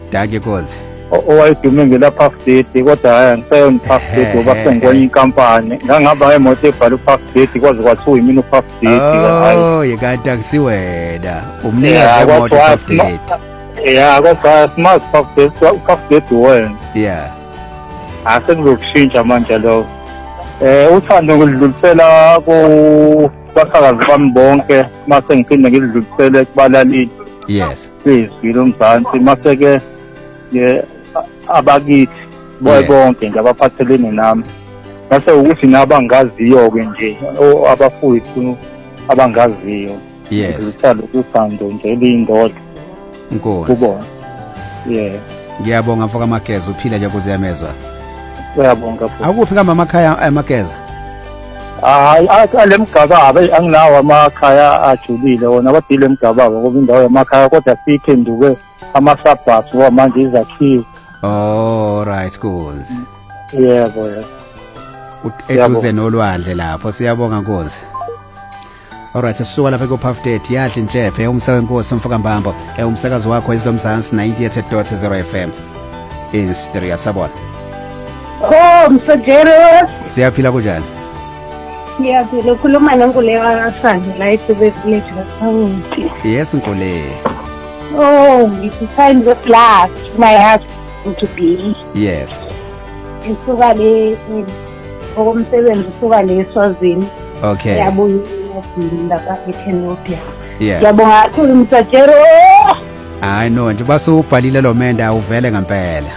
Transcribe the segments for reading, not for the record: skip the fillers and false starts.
Dake Kozi. Owayedume ngela Park City kodwa hayi ngisayona Park City ngoba sengikwenye inkampani ngangihamba ngemoto ebhala Park City kwaze kwathiwa yimina Park City Oh yekade akusiwena umnikazi wemoto Park City. Yeah kodwa smart Park City wena. Yeah. Asekuzokushintsha manje lo. Uthando ngidlulisela kubasakazi bami bonke mase ngiphinde ngidlulisele kubalaleli. Yes. Please ngilomzansi mase ke abakithi boy bonke ngabaphathelene nami base ukuthi nabangaziyo ke nje abafowethu abangaziyo ngizisala uthando nje eliyindoda Nkosi kubona ngiyabonga mfoka Mageza uphila nje kuze yamezwa uyabonga futhi akuphi kamba amakhaya Mageza hayi alemgababa anginawo amakhaya ajulile wona badile emgababa ngoba indawo yamakhaya kodwa siphenduke ama-suburbs manje izakhiwo. Oh right Nkosi. Yebo. Eduze nolwandle lapho siyabonga Nkosi. Alright sisuka lapha ku-Puffdate yadla intshephe umsakazo Nkosi Mfoka Mbambo umsakazo wakho ezidomzansi 98.0 FM in stereo sabona. Oh Msajero siyaphila kunjani? Siyaphila ukhuluma noNkulewa kaSanje la eSebenzile kaSanguthi. Yes Nkulewa. Oh, it's time of last my husband to be. Yes. Isuka le okumsebenzi usuka le eSwazini. Okay. Yabuya lapha eKenopia. Yeah. Yabonga kakhulu Msajero. Hayi no nje basubhalile lo menda uvele ngempela.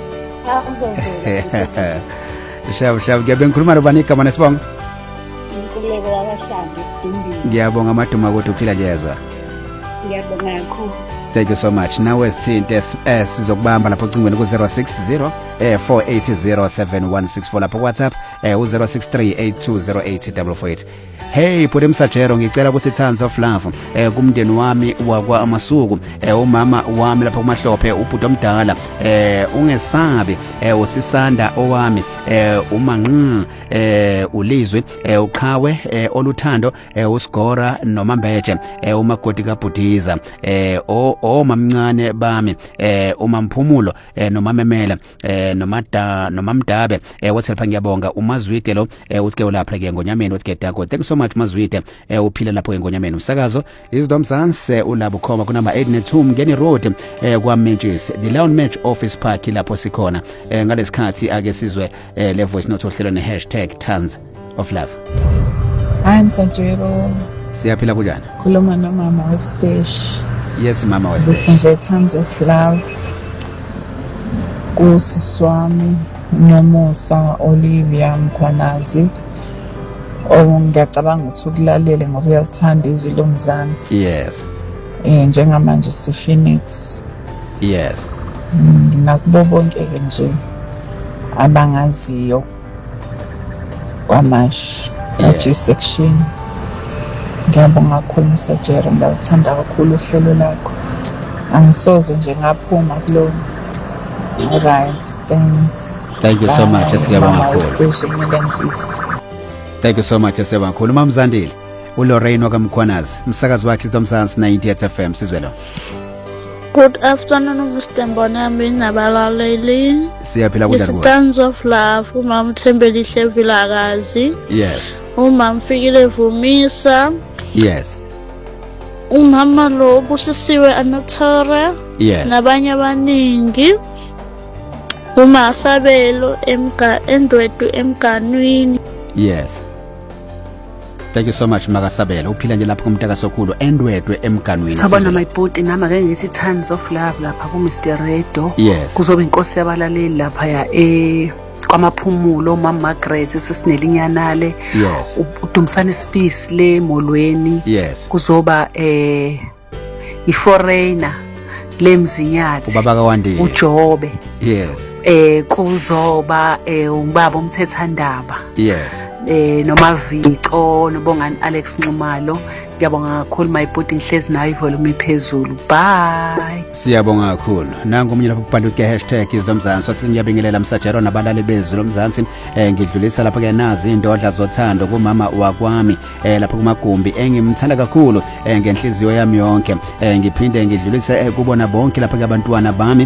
Shabu ngiyabengikhuluma nobani igama nesibongo? Nkulewa kaSanje Dimbili. Ngiyabonga amaduma ukuthi uphila jezwa. Ngiyabonga kakhulu. Thank you so much. Nawe sithinte sizokubamba lapho cingweni ku 060 4807164 lapho WhatsApp u0638208848. Hey Bhuti Msajero ngicela ukuthi Thands of Love kumndeni wami wakwa Amasuku umama wami lapha kuMahlophe ubhuti omdala ungesabi usisanda owami umanqi ulizwe uqhawe oluthando uSgora noMambeje uMagodi kaBhudiza omamncane bami uMamphumulo noMamemela noMamdabe wathi lapha ngiyabonga uMazwide lo uthi ke ulapha ke ngonyameni uthi ke Dako. Thank you so much Mazwide uphila lapho ke ngonyameni umsakazo izidomzansi ulabo khoma ku number 892 Mngeni Road kwaMatches the Lion Match Office Park lapho sikhona ngalesikhathi ake sizwe le voice note ohlelo ne #Thands of Love. I'm Sajero. Siyaphila kunjani? Khuluma nomama weStash. Yes mama weStash. This is Thands of Love. Kusiswami noMusa Olivia Mkhwanazi. Ngiyacabanga ukuthi ukulalele ngoba uyalithanda izwi lomzansi. Yes. Njengamanje Phoenix. Yes. Nakubo bonke ke nje abangaziyo kwamash section. Ngiyabonga kakhulu Msajero ngiyalithanda kakhulu uhlelo lakho. Angisoze nje ngaphuma kulo. Alright, thanks. Thank you so much siyabonga kakhulu. Thank you so much siyabonga kakhulu uMamzandile uLorraine wakamkhwanazi umsakazi wakhe idomzansi 98 FM sizwe lo. Good afternoon Mr. Mbonambi nabalaleli. Siyaphila kunjani? Thands of Love uMama Thembelihle Vilakazi. Yes. Umama Mfikile Vumisa. Yes. Umama lo Busisiwe Anatara. Yes. Nabanye abaningi. Umasabelo Endwethu emganwini. Yes. Thank you so much Makasabela uphila nje lapha kumntaka sokhulu Endwetwe emganwini. Sabona my booty nama ke ngithi Thands of Love lapha ku Mr Radio. Yes. Kuzobe inkosi yabalaleli lapha ya kwamaphumulo uMama Margaret sisinelinyanale. Yes. uDumsane Space le molweni. Yes. Kuzoba iforeigner lemzinyathi ubaba kaWandile uJobe. Yes. Kuzoba ubaba umthethandaba. Yes. Nomavico nobongani Alex Nxumalo. Ngiyabonga kakhulu my booty inhlezi nayo ivolume iphezulu. Bye. Siyabonga kakhulu. Nangu umnye lapho kubhalwe ke #izidomzansi sothi ngiyabingelela Msajero nabalali bezwi lomzansi ngidlulisa lapha ke nazi indodla zothando kumama wakwami lapha kumagumbi engimthanda kakhulu ngenhliziyo yami yonke ngiphinde ngidlulise kubona bonke lapha ke abantwana bami